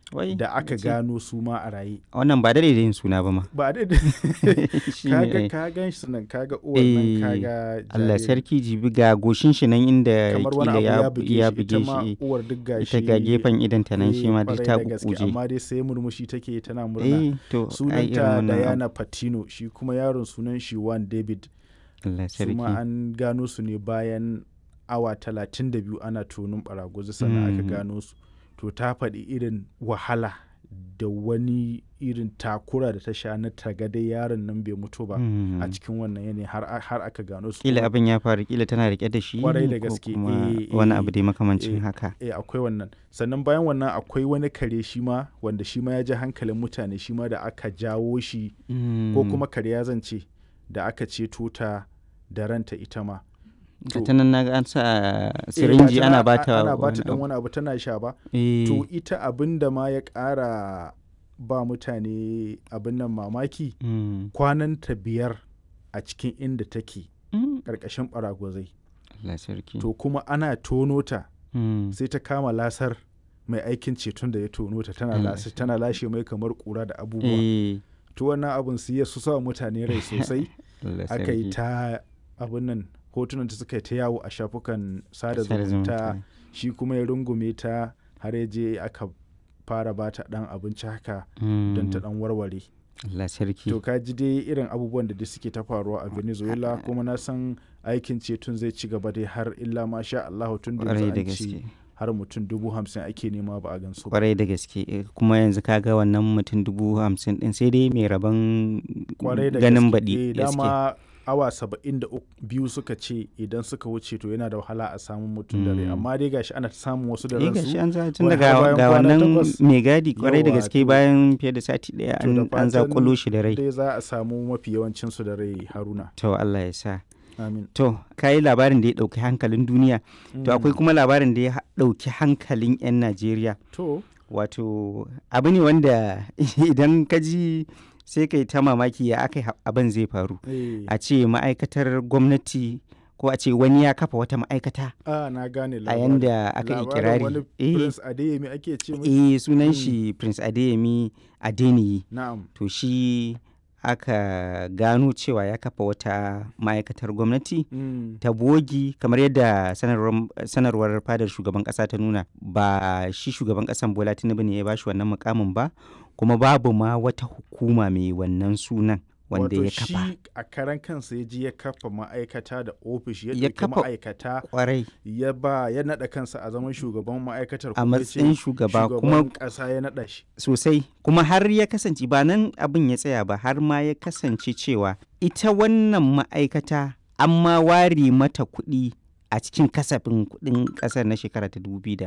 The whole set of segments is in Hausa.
Wai, da aka ce. gano su ma a raye. Wannan ba daidai da yin suna ba ma. Ba da Shi ne, kaga eh. ka gan shi nan kaga uwar nan Eh, kaga Allah jaririn sarki jibi ga goshin shi nan inda kamar wani kila abu ya buge ya shi ita ma buge shi. uwar duk gashi Ita ga gefen idan ta nan shi ma duk kwarai ta da gaske kukuje. amma dai sai murmushi take tana murna. Eh, to ai irin Sunanta wannan abu. Diana Patino shi kuma yaron sunan shi Juan David. Allah Su ma sarki. an gano su ne bayan awa 32 ana tonin baraguzi sannan aka gano su. To ta faɗi irin wahala da wani irin takura da ta sha na tagadai yaron nan bai mutu ba a cikin wannan yanayi har aka gano su. Kila abin ya faru kila tana rike da shi Kwarai da ko gaske, kuma eh, wani eh, abu dai makamancin haka. akwai wannan sannan bayan wannan akwai wani kare shi ma wanda shi ma ya ji hankalin mutane shi ma da aka jawo shi ko kuma kare ya zance da aka ceto ta da ranta ita ma. Ta nan naga an sa sirinji ana bata dan wani abu tana sha ba. Eh, To ita abin da ma ya ƙara ba mutane abin nan mamaki kwananta 5 a cikin inda take ƙarƙashin ɓaragwazai. Allah sarki. To kuma ana tono ta sai ta kama lasar mai aikin ceton da ya tono ta tana lashe mai kamar ƙura da abubuwa. Eh, To wannan abin su ya su sa mutane rai sosai. Allah Aka yi sarki. ta abin nan hotunan ta suka yi ta yawo a shafukan sada Sada zumunta zumunta. shi kuma ya rungume ta har ya je aka fara ba ta ɗan abinci haka don ta ɗan warware. Allah sarki. To ka ji dai irin abubuwan da dai suke ta faruwa a Venezuela kuma na san aikin ceton zai ci gaba dai har illa ma sha Allah tun da Kwarai da yanzu an ce gaske. har mutum 50,000 ake nema ba a gansu ba. Kwarai da gaske. Kuma yanzu kaga wannan mutum 50,000 din sai dai mai rabon Kwarai da ganin gaske. baɗi. Dama awa 72 suka ce idan suka wuce to yana da wahala a samu mutum da rai amma dai gashi ana samun wasu da Eh, gashi ransu. an za tun wai daga har bayan ga kwana wannan takwas. mai gadi kwarai da Yawwa, gaske to- bayan fiye da sati ɗaya To da an fatan zakulo shi da rai. dai za a samu mafi yawancinsu da rai Haruna. To Allah ya sa. Amin. To, kayi labarin da ya ɗauki hankalin duniya. To, akwai kuma labarin da ya ɗauki hankalin 'yan Najeriya. To, Wato, abu ne wanda idan ka ji sai kai ta mamaki ya aka abin zai faru. eh, A ce ma'aikatar gwamnati ko a ce wani ya kafa wata ma'aikata na gane a labarin. yanda aka yi Labarin kirari. wani Prince Adeyemi ake ce mai? Sunan shi Prince Adeyemi Adeniyi. Na'am. To shi aka gano cewa ya kafa wata ma'aikatar gwamnati ta bogi kamar yadda sanarwar fadar shugaban kasa ta nuna ba shi shugaban kasan Bola Tinubu ne ya bashi wannan mukamin ba kuma babu ma wata hukuma mai wannan sunan wanda ya kafa. Wato shi a karan kansa ya ji ya kafa ma'aikata da ofis ya Ya ɗauki kafa ma'aikata kwarai ya naɗa kansa a zaman shugaban ma'aikatar a kuma ya ce matsayin shugaba kuma shugaban ƙasa ya naɗa shi. sosai kuma har ya kasance ba nan abin ya tsaya ba har ma ya kasance cewa ita wannan ma'aikata an ma ware mata kuɗi a cikin kasafin kuɗin ƙasar na shekara ta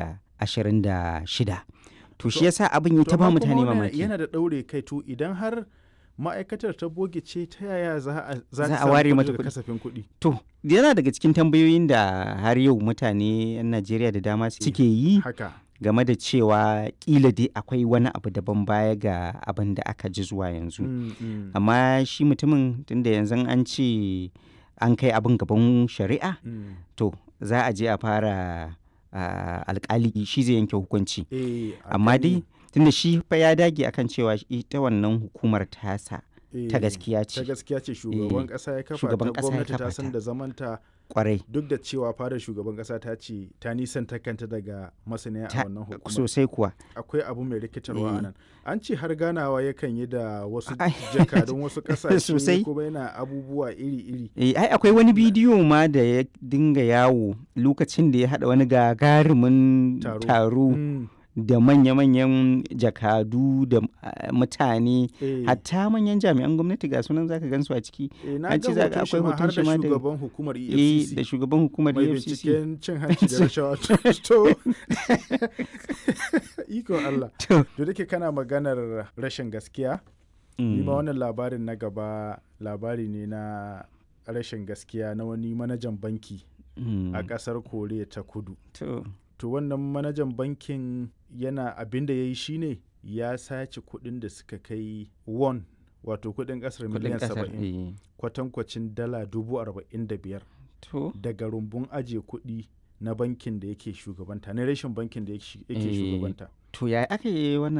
2026. To shi yasa abin ya ta ba amma mutane kuma wannan mamaki. yana da ɗaure kai to idan har ma'aikatar ta boge ce ta yaya za a a ware mata daga kuɗi. kasafin kuɗi. To yana daga cikin tambayoyin da har yau mutane 'yan Najeriya da dama suke yi Haka. game da cewa kila dai akwai wani abu daban baya ga abin da aka ji zuwa yanzu. Amma shi mutumin tunda yanzu an ce an kai abin gaban shari'a to za a je a fara alkali shi zai yanke hukunci. Amma dai tunda shi fa ya dage akan cewa ita wannan hukumar tasa ta gaskiya ce. Ta gaskiya ce shugaban ƙasa ya kafa Shugaban ta ƙasa ya gwamnati ta kafa san ta. da zamanta Kwarai. duk da cewa fadar shugaban ƙasa ta ce ta nisanta kanta daga masaniya a wannan hukumar. Sosai kuwa. Akwai abu mai rikitarwa a nan. An ce har ganawa yakan yi da wasu Ai. jakadun wasu ƙasashe Sosai. kuma yana abubuwa iri-iri. Ai akwai wani bidiyo ma da ya dinga yawo lokacin da ya haɗa wani gagarumin taro Mm. da manya-manyan jakadu da mutane hatta manyan jami'an gwamnati ga sunan zaka gansu a ciki. Na An ga ce za hoton shi akwai ma hoton har shi da ma da shugaban hukumar da EFCC shugaban hukumar mai EFCC. binciken cin hanci da rashawa. To, ikon Allah. To. To da ke kana maganar rashin gaskiya, ni ma wannan labarin na gaba labari ne na rashin gaskiya na wani manajan banki a ƙasar Koriya ta Kudu. To wannan manajan bankin yana abin da ya yi shine ya sace kuɗin da suka kai won wato kuɗin ƙasar miliyan 70 kwatankwacin dala 45,000 daga rumbun ajiye kuɗi na bankin da yake shugabanta na rashin bankin da yake shugabanta. To ya aka yi wannan